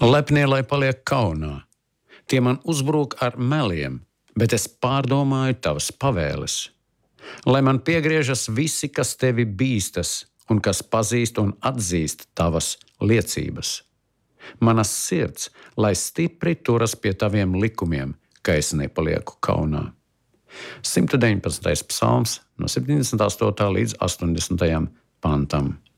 Lepnie, lai paliek kaunā. Tie man uzbrūk ar meliem, bet es pārdomāju tavas pavēles. Lai man piegriežas visi, kas tevi bīstas un kas pazīst un atzīst tavas liecības. Manas sirds, lai stipri turas pie taviem likumiem, ka es nepalieku kaunā. 119. psalms no 78. līdz 80. pantam.